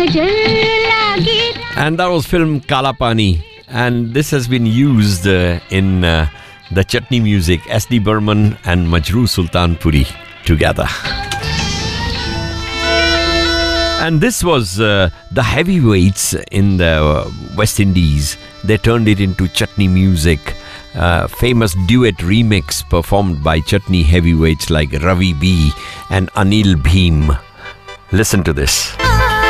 And that was film Kala Pani, and this has been used in the chutney music, S.D. Burman and Majrooh Sultanpuri together. And this was the heavyweights in the West Indies. They turned it into chutney music. Famous duet remix performed by chutney heavyweights like Ravi B and Anil Bheem. Listen to this.